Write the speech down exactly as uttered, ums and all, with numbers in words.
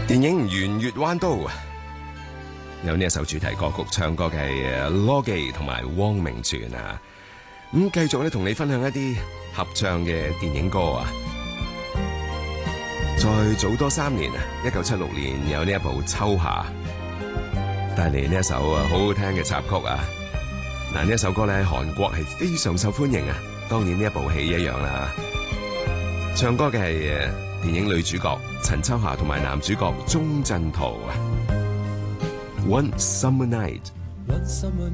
電影《圓月彎刀》有呢一首主題歌曲，唱歌嘅係羅技同埋汪明荃啊。咁繼續咧同你分享一啲合唱嘅電影歌啊。再早多三年啊，一九七六年有呢一部《秋霞》，帶嚟呢一首啊好好聽嘅插曲啊。嗱，呢一首歌咧喺韓國係非常受歡迎啊。當然呢一部戲一樣啦。唱歌嘅係誒電影女主角陳秋霞同埋男主角鐘鎮濤啊。One Summer Night。